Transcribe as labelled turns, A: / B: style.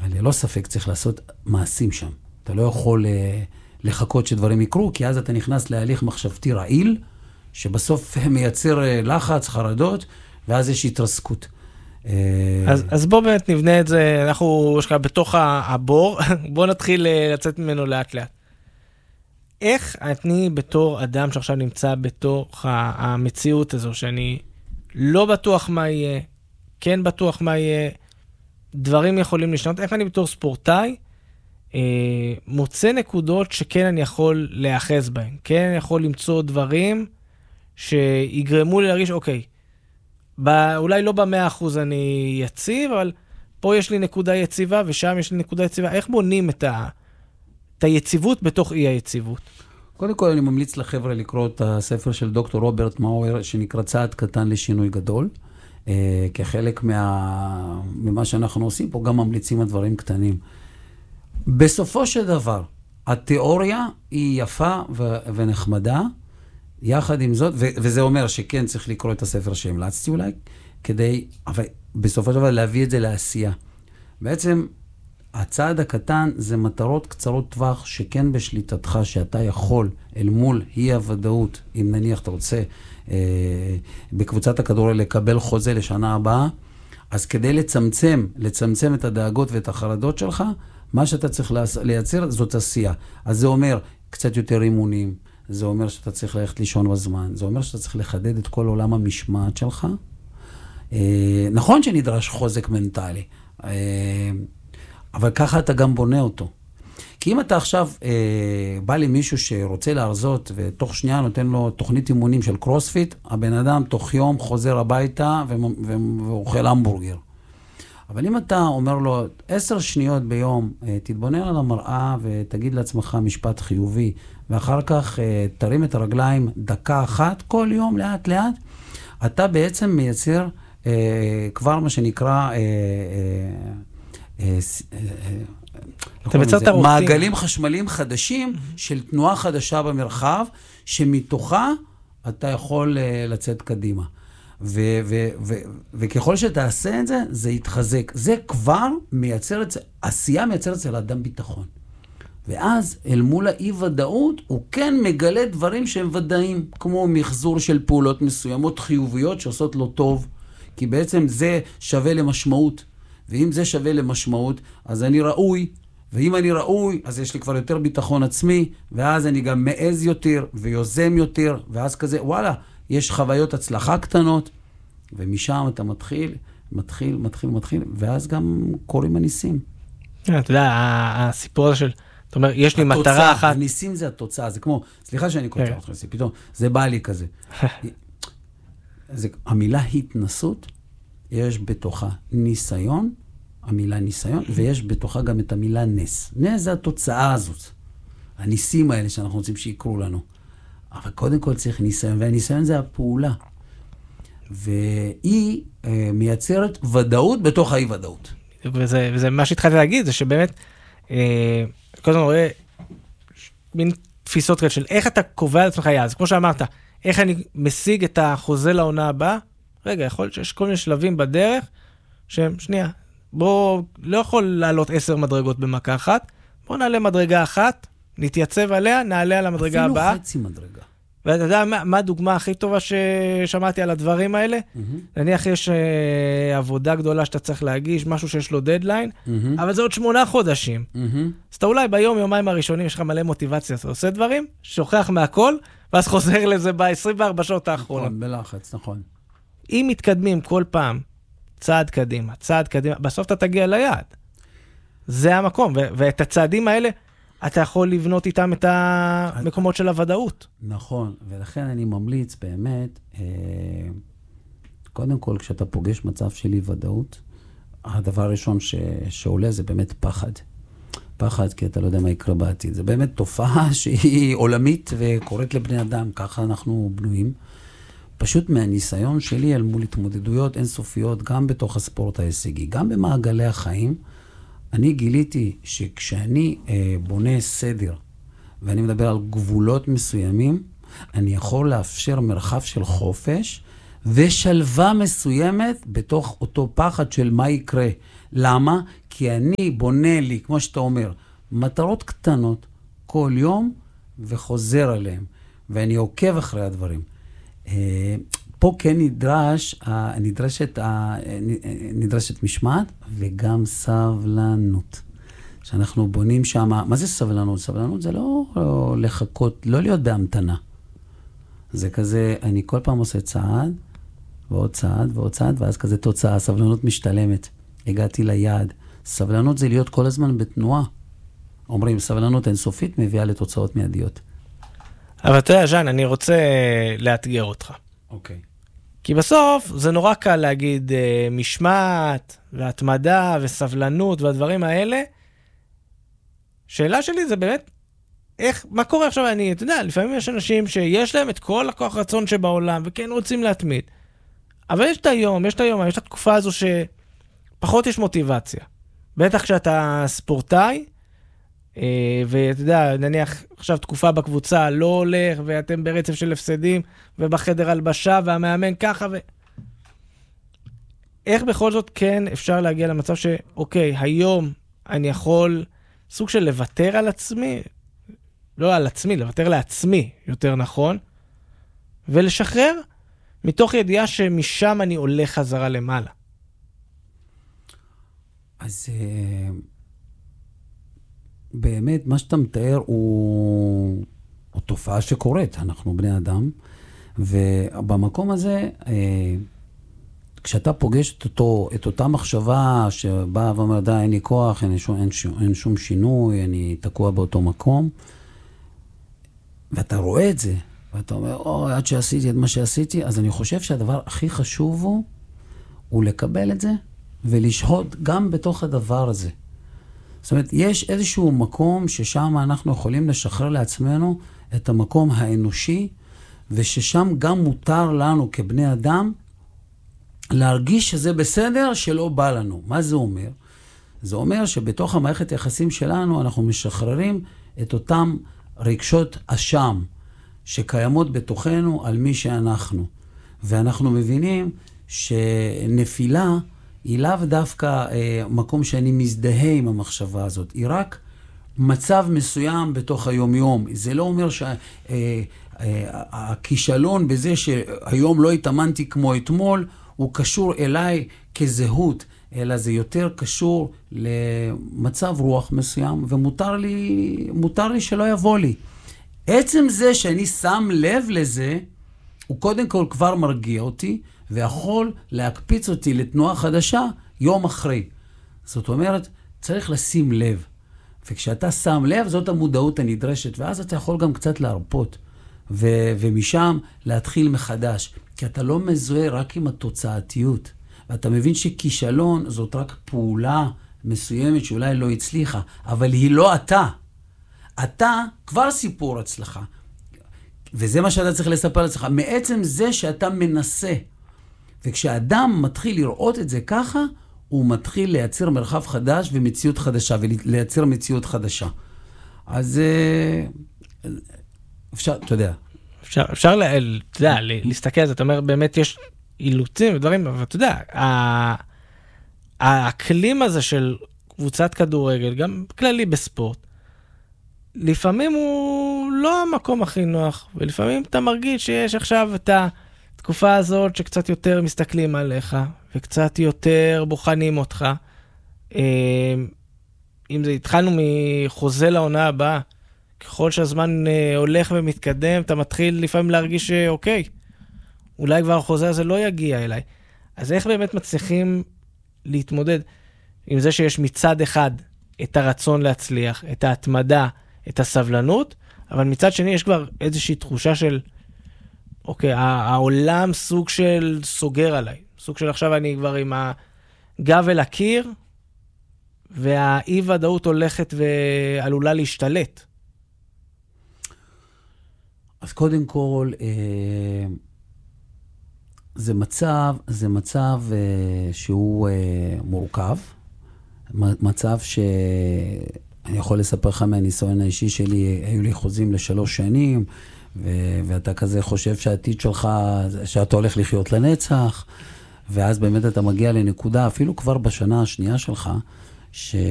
A: ללא ספק צריך לעשות מעשים שם. אתה לא יכול לחכות שדברים יקרו, כי אז אתה נכנס להליך מחשבתי רעיל, שבסוף מייצר לחץ, חרדות, ואז יש התרסקות.
B: אז בוא באמת נבנה את זה, אנחנו בתוך הבור, בוא נתחיל לצאת ממנו לאט לאט. איך אני בתור אדם שעכשיו נמצא בתוך המציאות הזו, שאני לא בטוח מה יהיה, כן בטוח מה יהיה, דברים יכולים לשנות, איך אני בתור ספורטאי מוצא נקודות שכן אני יכול להיאחז בהן, כן אני יכול למצוא דברים שיגרמו לי להרגיש, אוקיי, אולי לא ב100% אני יציב, אבל פה יש לי נקודה יציבה ושם יש לי נקודה יציבה. איך בונים את היציבות בתוך אי היציבות?
A: קודם כל אני ממליץ לחבר'ה לקרוא את הספר של דוקטור רוברט מאואר, שנקרא צעד קטן לשינוי גדול. כחלק ממה שאנחנו עושים פה, גם ממליצים על דברים קטנים. בסופו של דבר, התיאוריה היא יפה ונחמדה, יחד עם זאת, וזה אומר שכן צריך לקרוא את הספר שהמלצתי אולי, אבל בסופו של דבר להביא את זה לעשייה. בעצם, הצעד הקטן זה מטרות קצרות טווח שכן בשליטתך, שאתה יכול אל מול אי הוודאות, אם נניח אתה רוצה בקבוצת הכדורגל לקבל חוזה לשנה הבאה, אז כדי לצמצם את הדאגות ואת החרדות שלך, מה שאתה צריך לייצר זאת עשייה. אז זה אומר קצת יותר אימונים, זה אומר שאתה צריך ללכת לישון בזמן, זה אומר שאתה צריך לחדד את כל עולם המשמעת שלך. נכון שנדרש חוזק מנטלי, אבל ככה אתה גם בונה אותו. כי אם אתה עכשיו בא לי מישהו שרוצה להרזות, ותוך שנייה נותן לו תוכנית אימונים של קרוספיט, הבן אדם תוך יום חוזר הביתה ואוכל המבורגר. אבל אם אתה אומר לו 10 שניות ביום, תתבונן על המראה ותגיד לעצמך משפט חיובי, ואחר כך תרים את הרגליים דקה אחת, כל יום לאט לאט, אתה בעצם מייצר כבר מה שנקרא מעגלים חשמליים חדשים של תנועה חדשה במרחב, שמתוכה אתה יכול לצאת קדימה. וככל שתעשה את זה, זה יתחזק. זה כבר מייצר את זה, עשייה מייצר את זה לאדם ביטחון. ואז אל מול האי-ודאות, הוא כן מגלה דברים שהם ודאים, כמו מחזור של פעולות מסוימות חיוביות שעושות לו טוב, כי בעצם זה שווה למשמעות. ואם זה שווה למשמעות, אז אני ראוי, ואם אני ראוי, אז יש לי כבר יותר ביטחון עצמי, ואז אני גם מעז יותר ויוזם יותר, ואז כזה, וואלה, יש חוויות הצלחה קטנות, ומשם אתה מתחיל, ואז גם קוראים הניסים.
C: אתה יודע, הסיפור הזה של, זאת אומרת, יש לי מטרה אחת.
A: הניסים זה התוצאה, זה כמו, סליחה שאני קוטע אותך, פתאום, זה בא לי כזה. המילה התנסות, יש בתוכה ניסיון, המילה ניסיון, ויש בתוכה גם את המילה נס. נס זה התוצאה הזאת. הניסים האלה שאנחנו רוצים שיקרו לנו. אבל קודם כל צריך ניסיון, והניסיון זה הפעולה. והיא מייצרת ודאות בתוך האי-ודאות.
C: וזה מה שהתחלתי להגיד, זה שבאמת, כל הזמן רואה מין תפיסות כאלה של איך אתה קובע לעצמך יעד. כמו שאמרת, איך אני משיג את החוזה לעונה הבאה? רגע, יכול להיות שיש כל מיני שלבים בדרך, שהם, שנייה, בוא, לא יכול לעלות 10 מדרגות במכה אחת, בוא נעלה מדרגה אחת, נתייצב עליה, נעלה על המדרגה הבאה.
A: אפילו חצי מדרגה.
C: ואתה יודע מה הדוגמה הכי טובה ששמעתי על הדברים האלה? נניח יש עבודה גדולה שאתה צריך להגיש, משהו שיש לו דדליין, אבל זה עוד 8 חודשים. אז אתה אולי ביום, יומיים הראשונים, יש לך מלא מוטיבציה, אתה עושה דברים, שוכח מהכל, ואז חוזר לזה ב-24 שעות האחרונות.
A: נכון, בלחץ, נכון.
C: אם מתקדמים כל פעם, צעד קדימה, בסוף אתה תגיע ליעד. זה המקום, ואת הצעדים האלה, אתה יכול לבנות איתם את המקומות של הוודאות.
A: נכון, ולכן אני ממליץ באמת, קודם כל, כשאתה פוגש מצב של אי-ודאות, הדבר הראשון שעולה זה באמת פחד. פחד, כי אתה לא יודע מה יקרה בעתיד. זה באמת תופעה שהיא עולמית וקוראת לבני אדם, ככה אנחנו בנויים. פשוט מהניסיון שלי אל מול התמודדויות אינסופיות, גם בתוך הספורט ההישגי, גם במעגלי החיים, אני גיליתי שכשאני בונה סדר, ואני מדבר על גבולות מסוימים, אני יכול לאפשר מרחב של חופש, ושלווה מסוימת בתוך אותו פחד של מה יקרה. למה? כי אני בונה לי, כמו שאתה אומר, מטרות קטנות כל יום וחוזר עליהן, ואני עוקב אחרי הדברים. פה כן נדרשת משמעת וגם סבלנות. שאנחנו בונים שם, מה זה סבלנות? סבלנות זה לא לחכות, לא להיות בהמתנה. זה כזה, אני כל פעם עושה צעד, ועוד צעד, ועוד צעד, ואז כזה תוצאה, סבלנות משתלמת. הגעתי ליעד. סבלנות זה להיות כל הזמן בתנועה. אומרים, סבלנות אינסופית מביאה לתוצאות מיידיות.
C: אבל אתה יודע, ז'אן, אני רוצה לאתגר אותך.
A: אוקיי.
C: כי בסוף זה נורא קל להגיד משמעת, והתמדה, וסבלנות, והדברים האלה. שאלה שלי זה באמת, מה קורה עכשיו? אתה יודע, לפעמים יש אנשים שיש להם את כל הכוח רצון שבעולם, וכן רוצים להתמיד. אבל יש את היום, יש את התקופה הזו שפחות יש מוטיבציה. בטח כשאתה ספורטאי, ואתה יודע, נניח עכשיו תקופה בקבוצה לא הולך, ואתם ברצף של הפסדים, ובחדר הלבשה, והמאמן ככה, איך בכל זאת כן אפשר להגיע למצב שאוקיי, היום אני יכול סוג של לוותר על עצמי, לא על עצמי, לוותר לעצמי, יותר נכון, ולשחרר מתוך ידיעה שמשם אני עולה חזרה למעלה.
A: אז באמת, מה שאתה מתאר הוא תופעה שקורית. אנחנו בני אדם, ובמקום הזה, כשאתה פוגש את אותה מחשבה שבאה ואומר, די, אין לי כוח, אין שום שינוי, אני תקוע באותו מקום, ואתה רואה את זה, ואתה אומר, עד שעשיתי את מה שעשיתי, אז אני חושב שהדבר הכי חשוב הוא לקבל את זה, ולשהות גם בתוך הדבר הזה. זאת אומרת, יש איזשהו מקום ששם אנחנו יכולים לשחרר לעצמנו את המקום האנושי, וששם גם מותר לנו כבני אדם להרגיש שזה בסדר שלא בא לנו. מה זה אומר? זה אומר שבתוך המערכת היחסים שלנו אנחנו משחררים את אותם רגשות אשם שקיימות בתוכנו על מי שאנחנו. ואנחנו מבינים שנפילה היא לאו דווקא מקום שאני מזדהה עם המחשבה הזאת. היא רק מצב מסוים בתוך היום-יום. זה לא אומר שהכישלון בזה שהיום לא התאמנתי כמו אתמול, הוא קשור אליי כזהות, אלא זה יותר קשור למצב רוח מסוים, ומותר לי שלא יבוא לי. עצם זה שאני שם לב לזה, הוא קודם כל כבר מרגיע אותי, ויכול להקפיץ אותי לתנועה חדשה יום אחרי. זאת אומרת, צריך לשים לב. וכשאתה שם לב, זאת המודעות הנדרשת, ואז אתה יכול גם קצת להרפות, ומשם להתחיל מחדש. כי אתה לא מזוהה רק עם התוצאתיות, ואתה מבין שכישלון זאת רק פעולה מסוימת שאולי לא הצליחה, אבל היא לא אתה. אתה כבר סיפור הצלחה. וזה מה שאתה צריך לספר לעצמך. מעצם זה שאתה מנסה. וכשאדם מתחיל לראות את זה ככה, הוא מתחיל לייצר מרחב חדש ומציאות חדשה, ולייצר מציאות חדשה. אז אפשר, אתה יודע.
C: אפשר להסתכל על זה, אתה אומר, באמת יש אילוצים ודברים, אבל אתה יודע, האקלים הזה של קבוצת כדורגל, גם כללי בספורט, לפעמים הוא לא המקום הכי נוח, ולפעמים אתה מרגיש שיש עכשיו את התקופה הזאת שקצת יותר מסתכלים עליך, וקצת יותר בוחנים אותך. אם זה התחלנו מחוזה לעונה הבאה, ככל שהזמן הולך ומתקדם, אתה מתחיל לפעמים להרגיש שאוקיי, אולי כבר החוזה הזה לא יגיע אליי. אז איך באמת מצליחים להתמודד עם זה שיש מצד אחד את הרצון להצליח, את ההתמדה, את הסבלנות, אבל מצד שני יש כבר איזושהי תחושה של, אוקיי, העולם סוג של סוגר עליי. סוג של עכשיו אני כבר עם הגב אל הקיר, והאי ודאות הולכת ועלולה להשתלט.
A: אז קודם כל, זה מצב שהוא מורכב. מצב שאני יכול לספר לך מהניסיון האישי שלי, היו לי חוזים ל3 שנים, ואתה כזה חושב שהעתיד שלך, שאתה הולך לחיות לנצח, ואז באמת אתה מגיע לנקודה, אפילו כבר בשנה השנייה שלך,